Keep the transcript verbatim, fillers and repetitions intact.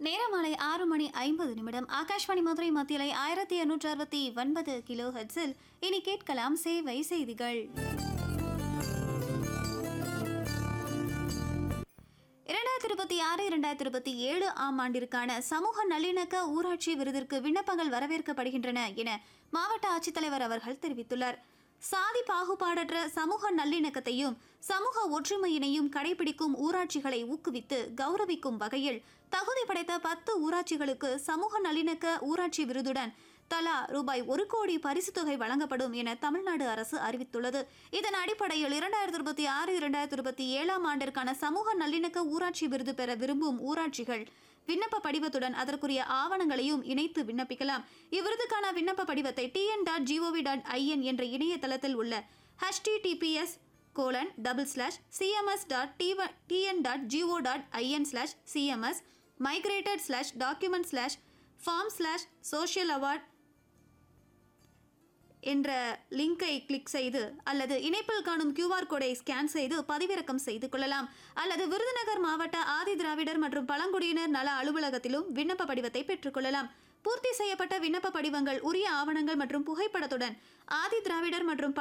நேரம் மாலை ஆறு மணி ஐம்பது நிமிடம். ஆகாஷ்வாணி மதுரை மத்தியலை ஆயிரத்தி இருநூற்றி அறுபத்தி ஒன்பது கிலோ ஹெர்ட்ஸில் இனி கேட்கலாம் சேவை செய்திகள். இரண்டாயிரத்தி இருபத்தி ஆறு இரண்டாயிரத்தி இருபத்தி ஏழு ஆம் ஆண்டிற்கான சமூக நல்லிணக்க ஊராட்சி விருதிற்கு விண்ணப்பங்கள் வரவேற்கப்படுகின்றன என மாவட்ட ஆட்சித்தலைவர் அவர்கள் தெரிவித்துள்ளார். சாதி பாகுபாடற்ற சமூக நல்லிணக்கத்தையும் சமூக ஒற்றுமையினையும் கடைபிடிக்கும் ஊராட்சிகளை ஊக்குவித்து கௌரவிக்கும் வகையில் தகுதி படைத்த பத்து ஊராட்சிகளுக்கு சமூக நல்லிணக்க ஊராட்சி விருதுடன் தலா ரூபாய் ஒரு கோடி பரிசுத் தொகை வழங்கப்படும் என தமிழ்நாடு அரசு அறிவித்துள்ளது. இதன் அடிப்படையில் இரண்டாயிரத்தி இருபத்தி ஆறு இரண்டாயிரத்தி இருபத்தி ஏழாம் ஆண்டிற்கான சமூக நல்லிணக்க ஊராட்சி விருது பெற விரும்பும் ஊராட்சிகள் விண்ணப்ப படிவத்துடன் அதற்குரிய ஆவணங்களையும் இணைத்து விண்ணப்பிக்கலாம். இவ்விருதுக்கான விண்ணப்ப படிவத்தை TN dot gov dot IN என்ற இணையதளத்தில் உள்ள HTTPS colon double slash CMS dot TN dot GO dot IN slash CMS migrated slash document slash form slash social award என்ற லிங்கை கிளிக் செய்து அல்லது இணைப்பில் காணும் கியூஆர் கோடை ஸ்கேன் செய்து பதிவிறக்கம் செய்து கொள்ளலாம். அல்லது விருதுநகர் மாவட்ட ஆதி திராவிடர் மற்றும் பழங்குடியினர் நல அலுவலகத்திலும் விண்ணப்ப படிவத்தை பெற்றுக்கொள்ளலாம். பூர்த்தி செய்யப்பட்ட விண்ணப்ப படிவங்கள் உரிய ஆவணங்கள் மற்றும் புகைப்படத்துடன் ஆதி திராவிடர் மற்றும்